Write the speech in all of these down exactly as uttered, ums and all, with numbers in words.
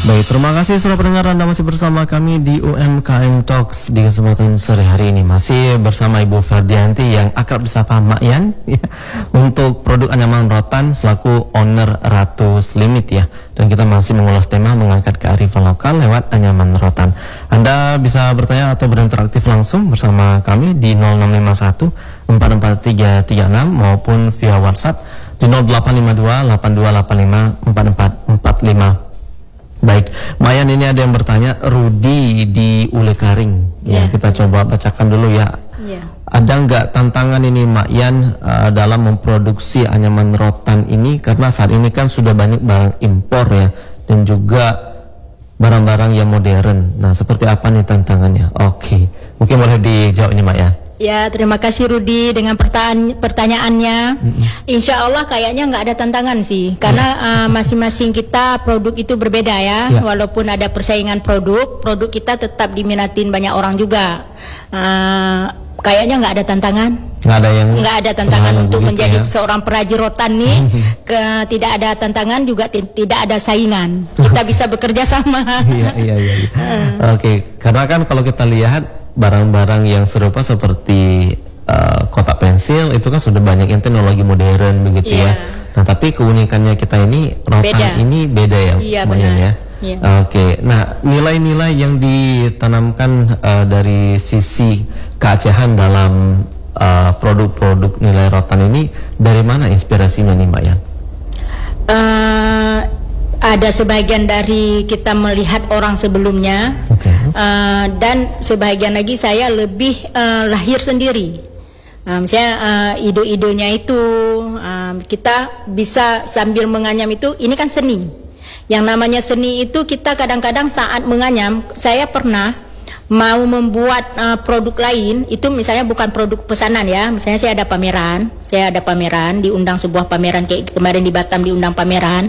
Baik, terima kasih sudah pendengar, Anda masih bersama kami di U M K M Talks di kesempatan sore hari ini. Masih bersama Ibu Ferdianti yang akrab disapa Mak Yan ya, untuk produk anyaman rotan selaku owner Ratu Limit ya. Dan kita masih mengulas tema mengangkat kearifan lokal lewat anyaman rotan. Anda bisa bertanya atau berinteraktif langsung bersama kami di nol enam lima satu empat empat tiga tiga enam maupun via WhatsApp di nol delapan lima dua delapan dua delapan lima empat empat empat lima. Baik, Mayan, ini ada yang bertanya, Rudi di Ule Karing. Ya, ya kita coba bacakan dulu ya. Ya. Ada nggak tantangan ini Mayan uh, dalam memproduksi anyaman rotan ini, karena saat ini kan sudah banyak barang impor ya, dan juga barang-barang yang modern. Nah, seperti apa nih tantangannya? Oke, mungkin boleh dijawab ini Mayan. Ya, terima kasih Rudi dengan pertanya pertanyaannya. Mm-hmm. Insya Allah kayaknya nggak ada tantangan sih, karena masing-masing uh, kita produk itu berbeda ya. Yeah. Walaupun ada persaingan produk, produk kita tetap diminatin banyak orang juga. Uh, kayaknya nggak ada tantangan. Nggak ada yang nggak ada tantangan untuk menjadi ya. seorang perajin rotan nih. ke tidak ada tantangan juga tidak ada saingan. Kita bisa bekerja sama. Iya iya iya. Uh. Oke, okay. Karena kan kalau kita lihat barang-barang yang serupa seperti uh, kotak pensil itu kan sudah banyak yang teknologi modern begitu yeah. ya. Nah, tapi keunikannya kita ini rotan beda. ini beda ya, yeah, benar. ya. Yeah. Oke, okay. Nah nilai-nilai yang ditanamkan uh, dari sisi keacehan dalam uh, produk-produk nilai rotan ini dari mana inspirasinya nih Mbak Yan? Uh, ada sebagian dari kita melihat orang sebelumnya. Okay. Uh, dan sebagian lagi saya lebih uh, lahir sendiri. Uh, misalnya uh, ide-idenya itu uh, kita bisa sambil menganyam itu, ini kan seni. Yang namanya seni itu kita kadang-kadang saat menganyam, saya pernah mau membuat uh, produk lain, itu misalnya bukan produk pesanan ya. Misalnya saya ada pameran, saya ada pameran, diundang sebuah pameran kayak kemarin di Batam diundang pameran.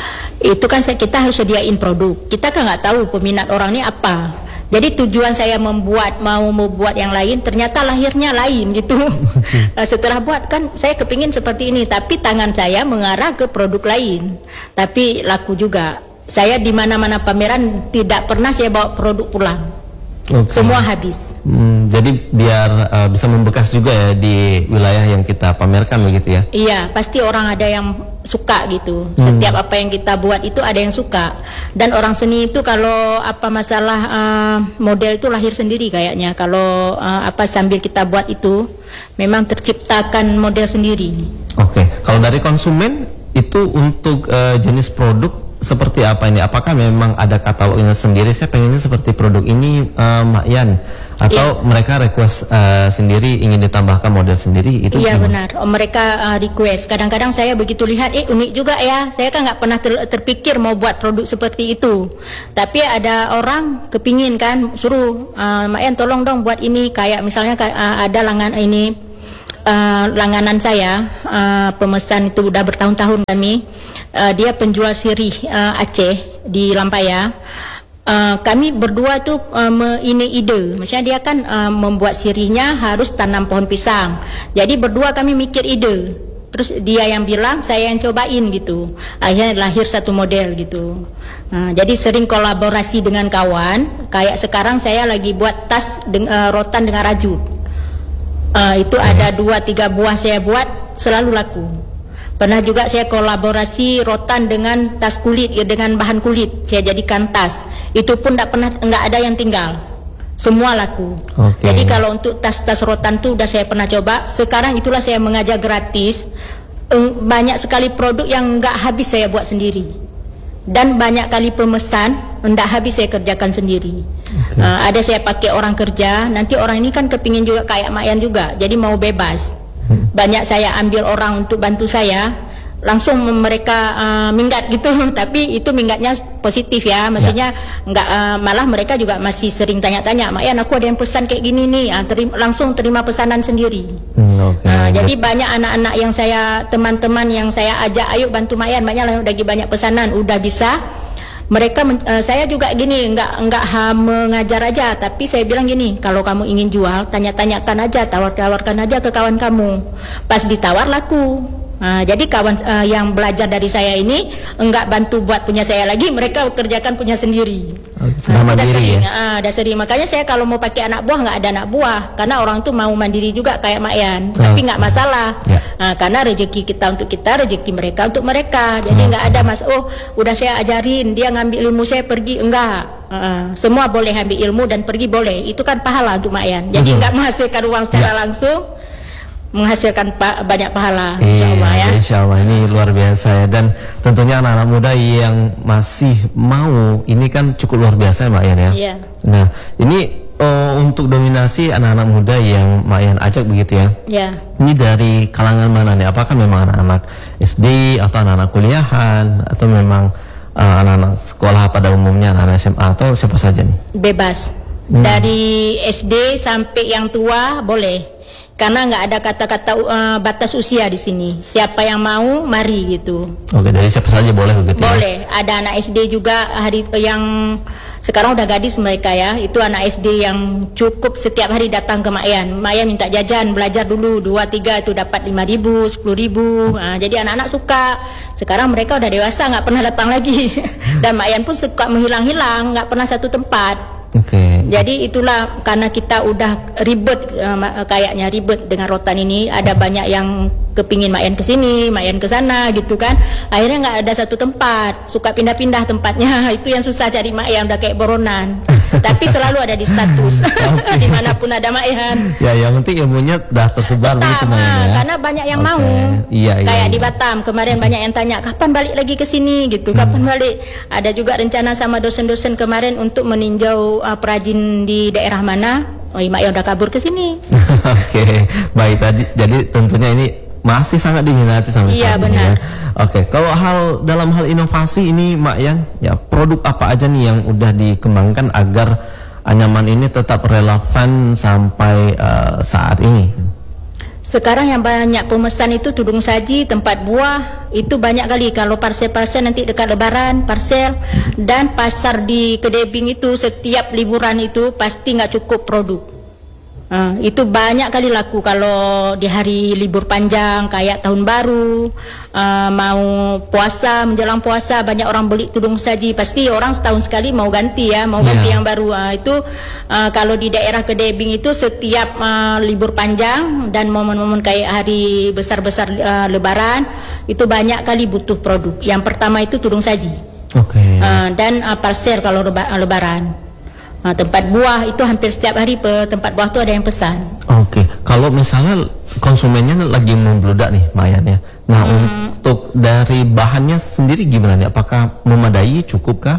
Itu kan kita harus sediain produk. Kita kan nggak tahu peminat orang ini apa. Jadi tujuan saya membuat mau membuat yang lain, ternyata lahirnya lain gitu. Setelah buat kan saya kepingin seperti ini, tapi tangan saya mengarah ke produk lain. Tapi laku juga. Saya di mana-mana pameran tidak pernah saya bawa produk pulang. Okay. Semua habis. Hmm, jadi biar uh, bisa membekas juga ya di wilayah yang kita pamerkan begitu ya? Iya, pasti orang ada yang suka gitu. Hmm. Setiap apa yang kita buat itu ada yang suka. Dan orang seni itu kalau apa masalah uh, model itu lahir sendiri kayaknya. Kalau uh, apa sambil kita buat itu memang terciptakan model sendiri. Oke, okay. Kalau dari konsumen itu untuk uh, jenis produk seperti apa ini? Apakah memang ada katalognya sendiri? Saya pengennya seperti produk ini, uh, Mak Yan, atau yeah. mereka request uh, sendiri ingin ditambahkan model sendiri? Itu iya yeah, benar. Oh, mereka uh, request. Kadang-kadang saya begitu lihat, eh unik juga ya. Saya kan nggak pernah ter terpikir mau buat produk seperti itu. Tapi ada orang kepingin kan, suruh uh, Mak Yan tolong dong buat ini. Kayak misalnya uh, ada langan ini uh, langganan saya, uh, pemesan itu udah bertahun-tahun kami. Uh, dia penjual sirih uh, Aceh di Lampaya. Uh, kami berdua tuh uh, ini ide. Maksudnya dia kan uh, membuat sirihnya harus tanam pohon pisang. Jadi berdua kami mikir ide. Terus dia yang bilang, saya yang cobain gitu. Akhirnya lahir satu model gitu. Uh, jadi sering kolaborasi dengan kawan. Kayak sekarang saya lagi buat tas deng uh, rotan dengan rajut. Uh, itu ada dua tiga buah saya buat, selalu laku. Pernah juga saya kolaborasi rotan dengan tas kulit, ya, dengan bahan kulit. Saya jadikan tas. Itu pun tidak pernah, nggak ada yang tinggal. Semua laku. Okay. Jadi kalau untuk tas-tas rotan itu udah saya pernah coba. Sekarang itulah saya mengajar gratis. Banyak sekali produk yang nggak habis saya buat sendiri. Dan banyak kali pemesan nggak habis saya kerjakan sendiri. Okay. Uh, ada saya pakai orang kerja. Nanti orang ini kan kepingin juga kayak Mak Yan juga. Jadi mau bebas. Banyak saya ambil orang untuk bantu saya, langsung mereka uh, minggat gitu. Tapi itu minggatnya positif ya, maksudnya ya. Enggak, uh, malah mereka juga masih sering tanya-tanya, Mak Yan aku ada yang pesan kayak gini nih, uh, terima, langsung terima pesanan sendiri. hmm, okay. uh, Jadi banyak anak-anak yang saya, teman-teman yang saya ajak, ayo bantu Mak Yan, Mak Yan udah banyak pesanan, udah bisa. Mereka, uh, saya juga gini, enggak enggak ha, mengajar aja, tapi saya bilang gini, kalau kamu ingin jual, tanya-tanyakan aja, tawar-tawarkan aja ke kawan kamu. Pas ditawar laku. Uh, jadi kawan uh, yang belajar dari saya ini enggak bantu buat punya saya lagi, mereka kerjakan punya sendiri. Oh, sudah uh, mandiri sering, ya? uh, dah sering. Makanya saya kalau mau pakai anak buah nggak ada anak buah, karena orang tuh mau mandiri juga kayak Mak Yan. Oh. Tapi nggak masalah, ya. uh, karena rezeki kita untuk kita, rezeki mereka untuk mereka. Jadi nggak oh. ada mas, oh udah saya ajarin dia ngambil ilmu saya pergi, enggak. Uh, semua boleh ambil ilmu dan pergi boleh. Itu kan pahala untuk Mak Yan. Jadi nggak menghasilkan uang secara ya. langsung, menghasilkan pa banyak pahala, insya Allah ya. Insya Allah, ini luar biasa ya. Dan tentunya anak-anak muda yang masih mau, ini kan cukup luar biasa ya Mak Yan ya. Iya. Nah ini uh, untuk dominasi anak-anak muda yang Mak Yan ajak begitu ya. Iya. Ini dari kalangan mana nih? Apakah memang anak-anak S D atau anak-anak kuliahan atau memang uh, anak-anak sekolah pada umumnya, anak-anak S M A atau siapa saja nih? Bebas. Hmm. Dari S D sampai yang tua boleh. Karena nggak ada kata-kata uh, batas usia di sini. Siapa yang mau, mari gitu. Oke, dari siapa saja boleh begitu? Boleh. Ya? Ada anak S D juga hari yang sekarang udah gadis mereka ya. Itu anak S D yang cukup setiap hari datang ke Mak Yan. Mak Yan minta jajan, belajar dulu dua tiga itu dapat lima ribu, sepuluh ribu. Nah, jadi anak-anak suka. Sekarang mereka udah dewasa, nggak pernah datang lagi. Dan Mak Yan pun suka menghilang-hilang, nggak pernah satu tempat. Oke. Okay. Jadi itulah karena kita udah ribet uh, kayaknya ribet dengan rotan ini, ada banyak yang kepingin Mak Yan ke sini, Mak Yan ke sana gitu kan. Akhirnya nggak ada satu tempat, suka pindah-pindah tempatnya. Itu yang susah cari Mak Yan, udah kayak boronan. Tapi selalu ada di status. Okay. Dimanapun ada Mak Yan. Ya, yang penting ilmunya udah tersebar gitu Mak Yan ya. Karena banyak yang okay. mau. Iya, iya. Kayak iya. di Batam kemarin banyak yang tanya kapan balik lagi ke sini gitu. Kapan hmm. balik? Ada juga rencana sama dosen-dosen kemarin untuk meninjau uh, perajin di daerah mana. Oh, Mak Yan udah kabur ke sini. Oke, okay. Baik tadi. Jadi tentunya ini masih sangat diminati sampai iya, saat ini ya. Oke, okay. Kalau hal dalam hal inovasi ini Mak Yan, ya produk apa aja nih yang udah dikembangkan agar anyaman ini tetap relevan sampai uh, saat ini? Sekarang yang banyak pemesan itu tudung saji, tempat buah, itu banyak kali. Kalau parsel-parsel nanti dekat lebaran, parsel. Dan pasar di Kedebing itu setiap liburan itu pasti nggak cukup produk. Uh, itu banyak kali laku kalau di hari libur panjang kayak tahun baru, uh, mau puasa, menjelang puasa banyak orang beli tudung saji. Pasti orang setahun sekali mau ganti ya, mau ganti yeah. yang baru. Uh, itu uh, kalau di daerah Kedebing itu setiap uh, libur panjang dan momen-momen kayak hari besar-besar uh, lebaran itu banyak kali butuh produk. Yang pertama itu tudung saji. Oke. Okay. Uh, dan uh, parsel kalau leba uh, lebaran. Nah, tempat buah itu hampir setiap hari pe, tempat buah itu ada yang pesan. Oke, okay. Kalau misalnya konsumennya lagi membludak nih Mak Yan ya. Nah hmm. untuk dari bahannya sendiri gimana nih? Apakah memadai, cukup kah?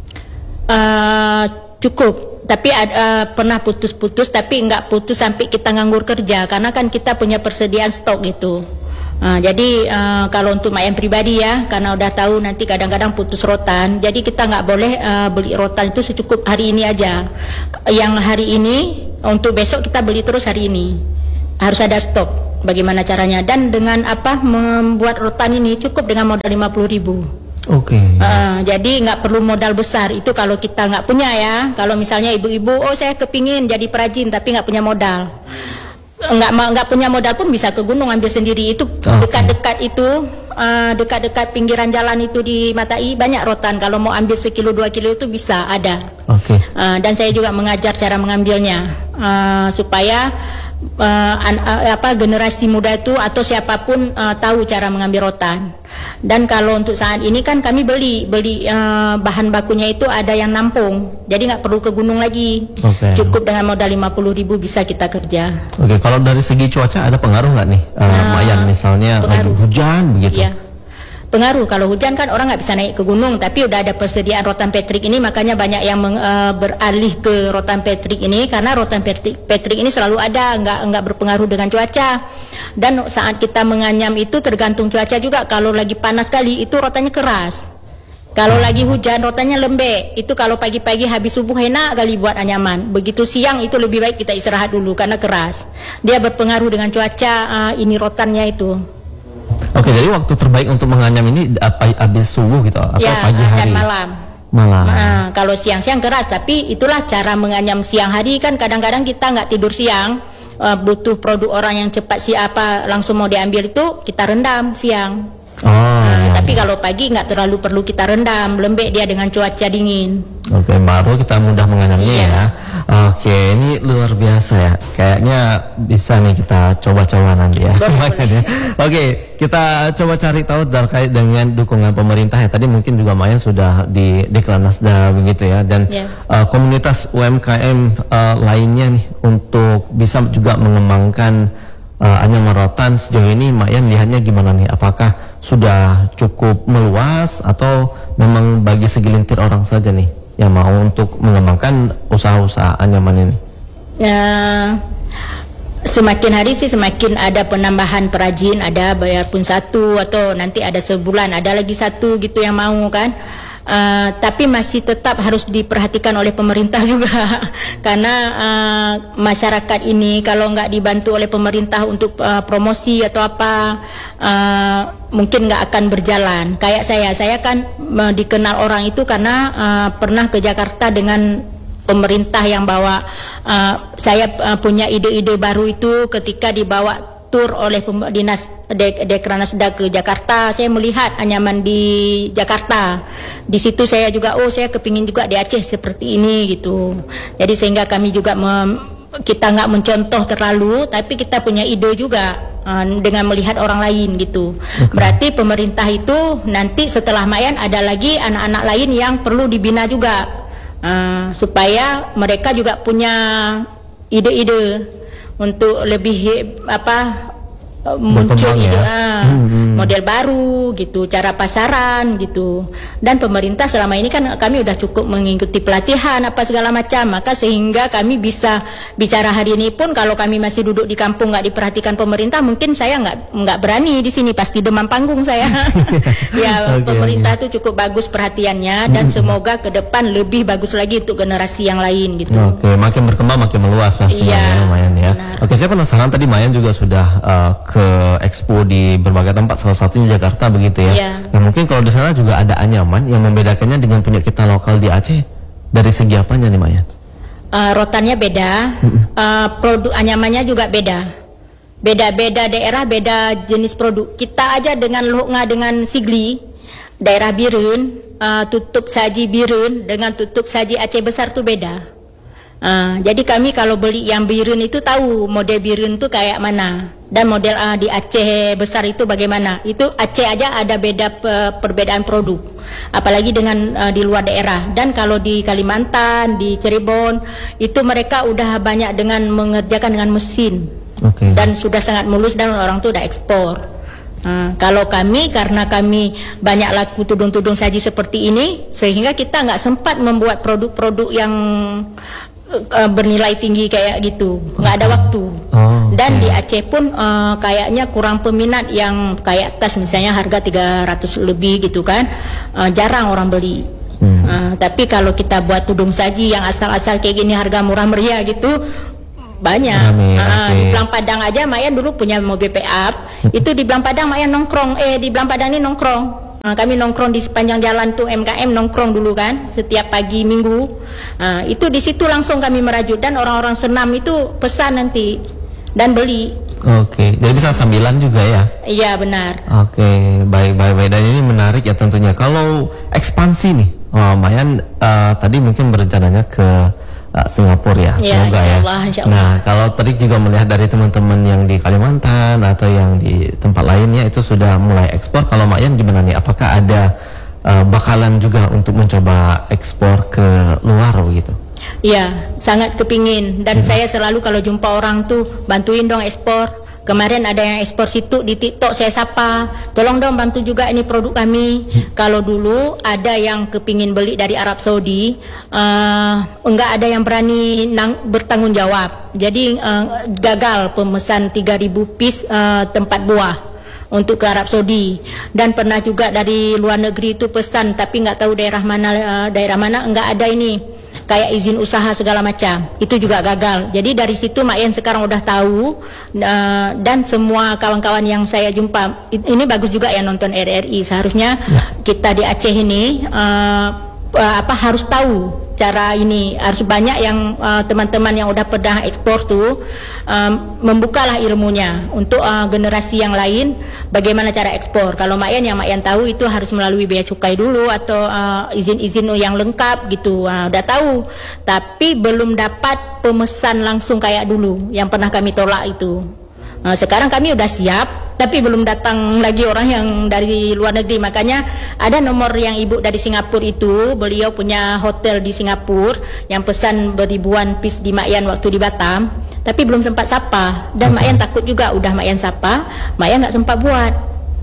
Uh, cukup, tapi uh, pernah putus-putus, tapi nggak putus sampai kita nganggur kerja karena kan kita punya persediaan stok gitu. Uh, jadi uh, kalau untuk Mak Yan pribadi ya, karena udah tahu nanti kadang-kadang putus rotan, jadi kita nggak boleh uh, beli rotan itu secukup hari ini aja. Yang hari ini untuk besok kita beli terus hari ini, harus ada stok. Bagaimana caranya? Dan dengan apa membuat rotan ini cukup dengan modal lima puluh ribu. Oke. Okay. Uh, jadi nggak perlu modal besar itu kalau kita nggak punya ya. Kalau misalnya ibu-ibu, oh saya kepingin jadi perajin tapi nggak punya modal. Nggak nggak punya modal pun bisa ke gunung ambil sendiri. Itu dekat-dekat itu uh, dekat-dekat pinggiran jalan itu di Matai banyak rotan. Kalau mau ambil sekilo dua kilo itu bisa ada. Oke. Okay. Uh, dan saya juga mengajar cara mengambilnya uh, supaya uh, an, uh, apa generasi muda itu atau siapapun uh, tahu cara mengambil rotan. Dan kalau untuk saat ini kan kami beli beli uh, bahan bakunya itu ada yang nampung, jadi nggak perlu ke gunung lagi. Okay. Cukup dengan modal lima puluh ribu bisa kita kerja. Oke, okay. Kalau dari segi cuaca ada pengaruh nggak nih, uh, nah, Mak Yan misalnya lagi hujan begitu? Iya. Pengaruh, kalau hujan kan orang nggak bisa naik ke gunung, tapi udah ada persediaan rotan petrik ini, makanya banyak yang meng, uh, beralih ke rotan petrik ini karena rotan petrik, petrik ini selalu ada, nggak nggak berpengaruh dengan cuaca. Dan saat kita menganyam itu tergantung cuaca juga. Kalau lagi panas sekali itu rotannya keras. Kalau lagi hujan rotannya lembek. Itu kalau pagi-pagi habis subuh enak kali buat anyaman. Begitu siang itu lebih baik kita istirahat dulu karena keras. Dia berpengaruh dengan cuaca uh, ini rotannya itu. Oke, jadi waktu terbaik untuk menganyam ini apa habis subuh gitu atau ya, pagi hari? Ya, malam. Malam. Nah, kalau siang-siang keras, tapi itulah cara menganyam siang hari kan kadang-kadang kita nggak tidur siang, uh, butuh produk orang yang cepat siapa langsung mau diambil itu kita rendam siang. Oh, Nah, ya. tapi kalau pagi nggak terlalu perlu kita rendam, lembek dia dengan cuaca dingin. Oke, baru kita mudah mengenalnya Iya. ya. Oke, ini luar biasa ya. Kayaknya bisa nih kita coba-coba nanti ya. Boleh, Lumayan ya. Oke, kita coba cari tahu terkait dengan dukungan pemerintah ya. Tadi mungkin juga Maya sudah di Dekranasda begitu ya. Dan Iya. uh, komunitas U M K M uh, lainnya nih untuk bisa juga mengembangkan uh, anyaman rotan sejauh ini Maya lihatnya gimana nih? Apakah sudah cukup meluas atau memang bagi segelintir orang saja nih yang mau untuk mengembangkan usaha-usaha anyaman ini? Ya, semakin hari sih semakin ada penambahan perajin, ada bayar pun satu atau nanti ada sebulan ada lagi satu gitu yang mau kan. Uh, tapi masih tetap harus diperhatikan oleh pemerintah juga karena uh, masyarakat ini kalau nggak dibantu oleh pemerintah untuk uh, promosi atau apa uh, mungkin nggak akan berjalan. Kayak saya, saya kan uh, dikenal orang itu karena uh, pernah ke Jakarta dengan pemerintah yang bawa uh, saya uh, punya ide-ide baru itu ketika dibawa tur oleh pem- dinas Dek- Dekranasda ke Jakarta. Saya melihat anyaman di Jakarta. Di situ saya juga oh saya kepingin juga di Aceh seperti ini gitu. Jadi sehingga kami juga mem- kita nggak mencontoh terlalu, tapi kita punya ide juga uh, dengan melihat orang lain gitu. Okay. Berarti pemerintah itu nanti setelah Mayan ada lagi anak-anak lain yang perlu dibina juga uh, supaya mereka juga punya ide-ide untuk lebih apa muncul Berkembang ide ya. ah, Hmm. model baru gitu, cara pasaran gitu. Dan pemerintah selama ini kan kami udah cukup mengikuti pelatihan apa segala macam, maka sehingga kami bisa bicara hari ini pun kalau kami masih duduk di kampung nggak diperhatikan pemerintah, mungkin saya nggak nggak berani di sini, pasti demam panggung saya. Ya, Oke, pemerintah tuh cukup bagus perhatiannya dan semoga ke depan lebih bagus lagi untuk generasi yang lain gitu. Oke, makin berkembang makin meluas pastinya Iya, ya, Mayan ya. benar. Oke, saya penasaran tadi Mayan juga sudah uh, ke expo di berbagai tempat, salah satunya Jakarta begitu ya. Iya. Nah, mungkin kalau di sana juga ada anyaman yang membedakannya dengan punya kita lokal di Aceh dari segi apanya nih Mayan? Uh, rotannya beda, uh, produk anyamannya juga beda. Beda-beda daerah, beda jenis produk. Kita aja dengan Lohonga dengan Sigli, daerah Birun, uh, tutup saji Birun dengan tutup saji Aceh besar tuh beda. Uh, jadi kami kalau beli yang Birun itu tahu model Birun tuh kayak mana dan model uh, di Aceh besar itu bagaimana. Itu Aceh aja ada beda pe- perbedaan produk, apalagi dengan uh, di luar daerah. Dan kalau di Kalimantan, di Cirebon itu mereka udah banyak dengan mengerjakan dengan mesin. Oke. Dan sudah sangat mulus dan orang tuh udah ekspor. Uh, kalau kami karena kami banyak laku tudung-tudung saji seperti ini sehingga kita nggak sempat membuat produk-produk yang uh, bernilai tinggi kayak gitu, nggak ada waktu. Oh, Dan oke. di Aceh pun uh, kayaknya kurang peminat yang kayak tas misalnya harga tiga ratus lebih gitu kan, uh, jarang orang beli. Hmm. Uh, tapi kalau kita buat tudung saji yang asal-asal kayak gini harga murah meriah gitu banyak. Rame, Ah, oke. di Belang Padang aja Mayan dulu punya mobil pick up. Itu di Belang Padang Mayan nongkrong. Eh di Belang Padang ini nongkrong. Ah, kami nongkrong di sepanjang jalan tuh M K M nongkrong dulu kan setiap pagi minggu. Ah, itu di situ langsung kami merajut dan orang-orang senam itu pesan nanti dan beli. Oke, jadi bisa sambilan juga ya. Iya benar. Oke, baik baik baik dan ini menarik ya tentunya. Kalau ekspansi nih, oh, Mayan uh, tadi mungkin berencananya ke uh, Singapura ya, Ya, semoga insya ya. Allah, insya Allah. Nah, kalau tadi juga melihat dari teman-teman yang di Kalimantan atau yang di tempat lainnya itu sudah mulai ekspor. Kalau Mayan gimana nih? Apakah ada uh, bakalan juga untuk mencoba ekspor ke luar begitu? Iya, sangat kepingin dan saya selalu kalau jumpa orang tuh bantuin dong ekspor. Kemarin ada yang ekspor situ di TikTok saya sapa, tolong dong bantu juga ini produk kami. Kalau dulu ada yang kepingin beli dari Arab Saudi, uh, enggak ada yang berani nang, bertanggung jawab. Jadi uh, gagal pemesan tiga ribu piece uh, tempat buah untuk ke Arab Saudi. Dan pernah juga dari luar negeri itu pesan tapi nggak tahu daerah mana uh, daerah mana enggak ada ini kayak izin usaha segala macam, itu juga gagal. Jadi dari situ Mak Yen sekarang udah tahu uh, dan semua kawan-kawan yang saya jumpa ini bagus juga ya nonton R R I. Seharusnya Ya. kita di Aceh ini uh, uh, apa harus tahu secara ini harus banyak yang uh, teman-teman yang udah pernah ekspor tuh um, membukalah ilmunya untuk uh, generasi yang lain bagaimana cara ekspor. Kalau Mak Yan yang Mak Yan tahu itu harus melalui bea cukai dulu atau uh, izin-izin yang lengkap gitu. Uh, udah tahu, tapi belum dapat pemesan langsung kayak dulu yang pernah kami tolak itu. Uh, sekarang kami udah siap, tapi belum datang lagi orang yang dari luar negeri. Makanya ada nomor yang ibu dari Singapura itu, beliau punya hotel di Singapura yang pesan beribuan piece di Mak Yan waktu di Batam, tapi belum sempat sapa. Dan Mak Yan takut juga, udah Mak Yan sapa, Mak Yan nggak sempat buat.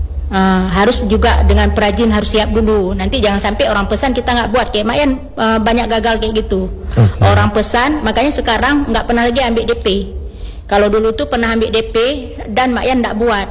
Uh, harus juga dengan perajin harus siap dulu. Nanti jangan sampai orang pesan kita nggak buat. Kayak Mak Yan uh, banyak gagal kayak gitu. Okay. Orang pesan, makanya sekarang nggak pernah lagi ambil D P. Kalau dulu tuh pernah ambil D P dan Mak Yan nggak buat.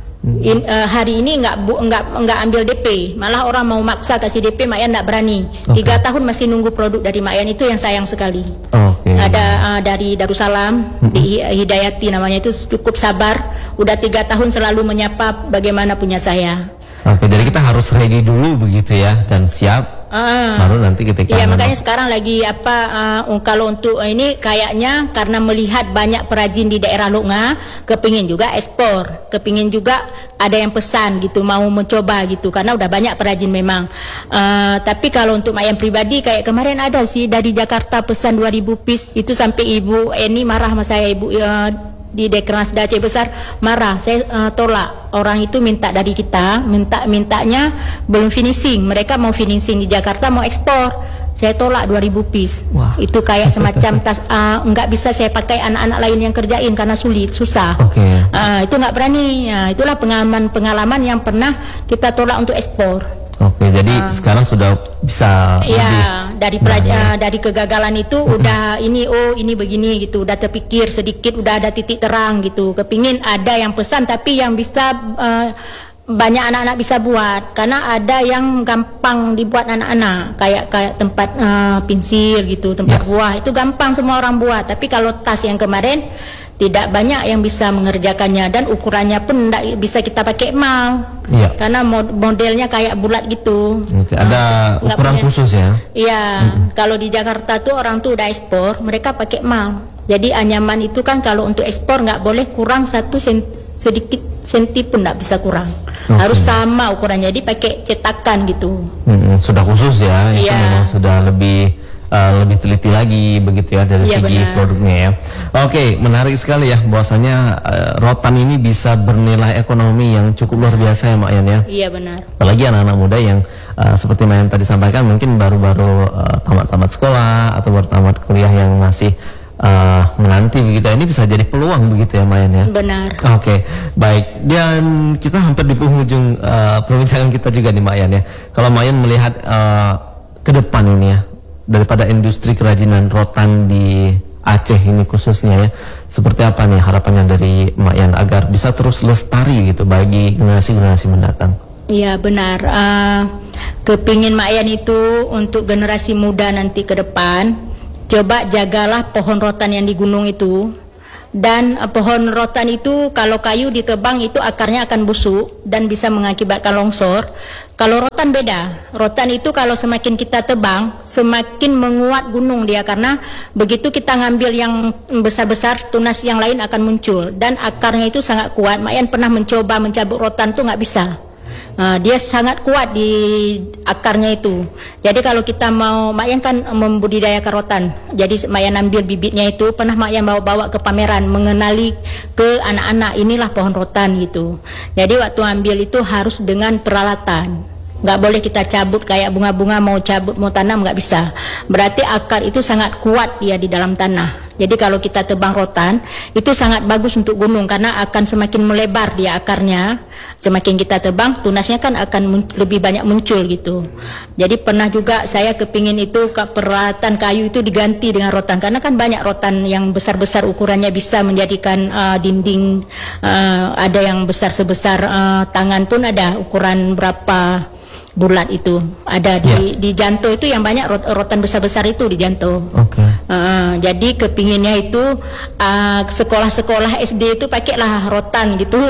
In, uh, hari ini nggak bu, nggak nggak ambil D P, malah orang mau maksa kasih D P, Mak Yan nggak berani. Tiga okay. tahun masih nunggu produk dari Mak Yan, itu yang sayang sekali. Okay. Ada uh, dari Darussalam, mm-hmm. di Hidayati namanya, itu cukup sabar. Udah tiga tahun selalu menyapa bagaimana punya saya. Oke, okay, jadi kita harus ready dulu begitu ya, dan siap. Uh, baru nanti ketika iya, makanya sekarang lagi apa uh, kalau untuk uh, ini kayaknya karena melihat banyak perajin di daerah Lunga kepingin juga ekspor, kepingin juga ada yang pesan gitu, mau mencoba gitu, karena udah banyak perajin memang. Uh, tapi kalau untuk Mak Yan pribadi, kayak kemarin ada sih dari Jakarta pesan dua ribu piece, itu sampai Ibu Eni marah sama saya, Ibu uh, di Dekranasda Aceh Besar marah. Saya uh, tolak. Orang itu minta dari kita, minta mintanya belum finishing. Mereka mau finishing di Jakarta, mau ekspor. Saya tolak dua ribu piece. Wah. Itu kayak semacam tas, uh, nggak bisa saya pakai anak-anak lain yang kerjain karena sulit, susah. Okay. Uh, itu nggak berani. Uh, itulah pengalaman-pengalaman yang pernah kita tolak untuk ekspor. Oke, jadi uh, sekarang sudah bisa. Iya, dari pelaj- nah, ya. uh, dari kegagalan itu uh-huh. udah ini oh ini begini gitu, udah terpikir sedikit, udah ada titik terang gitu. Kepingin ada yang pesan tapi yang bisa uh, banyak anak-anak bisa buat, karena ada yang gampang dibuat anak-anak, kayak kayak tempat uh, pensil gitu, tempat ya. buah itu gampang semua orang buat. Tapi kalau tas yang kemarin tidak banyak yang bisa mengerjakannya, dan ukurannya pun tidak bisa kita pakai mal, ya. Karena mod- modelnya kayak bulat gitu. Oke, ada uh, ukuran khusus ya? Iya, hmm. Kalau di Jakarta tuh orang tuh udah ekspor, mereka pakai mal. Jadi anyaman itu kan kalau untuk ekspor nggak boleh kurang satu sen- sedikit senti pun nggak bisa kurang. Okay. Harus sama ukurannya, jadi pakai cetakan gitu. Hmm, sudah khusus ya, itu ya. memang sudah lebih Uh, lebih teliti lagi begitu ya dari ya, segi benar. produknya ya. Oke, okay, menarik sekali ya bahwasanya uh, rotan ini bisa bernilai ekonomi yang cukup luar biasa ya Mak Yan ya. Iya benar. Apalagi anak-anak muda yang uh, seperti Mak Yan tadi sampaikan, mungkin baru-baru uh, tamat-tamat sekolah atau baru tamat kuliah yang masih uh, menanti begitu. Ini bisa jadi peluang begitu ya Mak Yan ya. Benar. Oke, okay, baik. Dan kita hampir di penghujung uh, perbincangan kita juga nih Mak Yan ya. Kalau Mak Yan melihat uh, ke depan ini ya, daripada industri kerajinan rotan di Aceh ini khususnya ya, seperti apa nih harapannya dari Mak Yan agar bisa terus lestari gitu bagi generasi-generasi mendatang? Iya benar, uh, kepingin Mak Yan itu untuk generasi muda nanti ke depan, coba jagalah pohon rotan yang di gunung itu. Dan uh, pohon rotan itu kalau kayu ditebang itu akarnya akan busuk dan bisa mengakibatkan longsor. Kalau rotan beda, rotan itu kalau semakin kita tebang semakin menguat gunung dia, karena begitu kita ngambil yang besar-besar tunas yang lain akan muncul, dan akarnya itu sangat kuat. Mak Yan pernah mencoba mencabut rotan tuh nggak bisa. Uh, dia sangat kuat di akarnya itu. Jadi kalau kita mau, Mak Yan kan membudidayakan rotan. Jadi Mak Yan ambil bibitnya itu, pernah Mak Yan bawa-bawa ke pameran, mengenali ke anak-anak inilah pohon rotan gitu. Jadi waktu ambil itu harus dengan peralatan. Nggak boleh kita cabut kayak bunga-bunga mau cabut mau tanam, nggak bisa. Berarti akar itu sangat kuat dia di dalam tanah. Jadi kalau kita tebang rotan itu sangat bagus untuk gunung, karena akan semakin melebar dia akarnya. Semakin kita tebang tunasnya kan akan mun- lebih banyak muncul gitu. Jadi pernah juga saya kepingin itu peralatan kayu itu diganti dengan rotan, karena kan banyak rotan yang besar-besar ukurannya bisa menjadikan uh, dinding, uh, ada yang besar sebesar uh, tangan pun ada, ukuran berapa bulat itu ada di yeah. di Janto itu yang banyak rot- rotan besar-besar itu di Janto. Okay. Uh, jadi kepinginnya itu uh, sekolah-sekolah S D itu pakailah rotan gitu.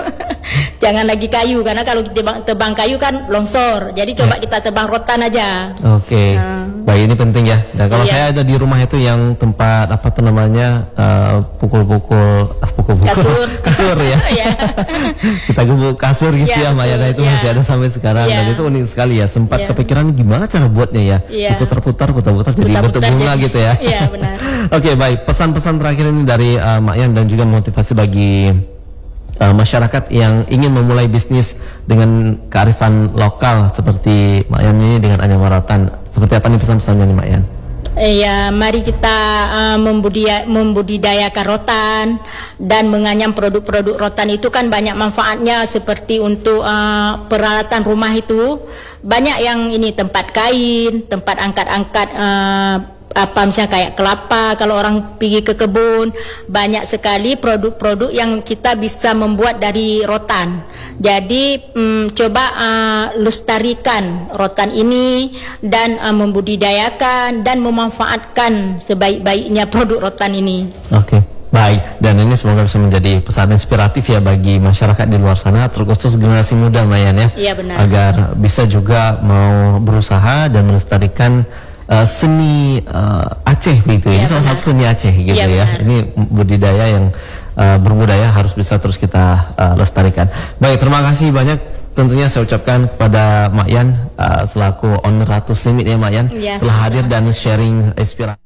Jangan lagi kayu, karena kalau tebang, tebang kayu kan longsor. Jadi coba yeah. kita tebang rotan aja. Oke. Okay. Uh. Baik, ini penting ya. Dan kalau Iya. saya ada di rumah itu yang tempat apa tuh namanya uh, pukul-pukul, ah, pukul-pukul Kasur. kasur ya. Iya. Kita gebuk kasur gitu Iya, ya, Mbak ya. Nah, itu betul. masih Iya. ada sampai sekarang. Iya. Dan itu unik sekali ya. Sempat Iya. kepikiran gimana cara buatnya ya. Iya. Putar-putar, putar-putar jadi bentuk Putar-putar bunga jadi- gitu ya. Iya, benar. Oke, baik. Pesan-pesan terakhir ini dari uh, Mak Yan dan juga motivasi bagi uh, masyarakat yang ingin memulai bisnis dengan kearifan lokal seperti Mak Yan ini dengan anyaman rotan. Seperti apa nih pesan-pesannya nih Mak Yan? Eh, Ya, mari kita uh, membudia- membudidayakan rotan dan menganyam produk-produk rotan itu kan banyak manfaatnya, seperti untuk uh, peralatan rumah itu banyak yang ini, tempat kain, tempat angkat-angkat uh, apa misalnya kayak kelapa, kalau orang pergi ke kebun, banyak sekali produk-produk yang kita bisa membuat dari rotan. Jadi mm, coba uh, lestarikan rotan ini dan uh, membudidayakan dan memanfaatkan sebaik-baiknya produk rotan ini. Oke, baik. Dan ini semoga bisa menjadi pesan inspiratif ya bagi masyarakat di luar sana, terkhusus generasi muda, Mbak Yan ya. Iya, benar. Agar bisa juga mau berusaha dan melestarikan uh, seni uh, Aceh begitu ya. Ini Iya, salah benar. satu seni Aceh gitu Iya, ya. benar. Ini budidaya yang uh, berbudaya harus bisa terus kita uh, lestarikan. Baik, terima kasih banyak. Tentunya saya ucapkan kepada Mak Yan uh, selaku owner Ratu Slimit ya Mak Yan, Iya, telah sama-sama. hadir dan sharing inspirasi.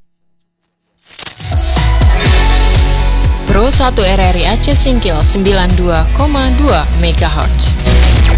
Pro satu R R I Aceh Singkil sembilan puluh dua koma dua megahertz.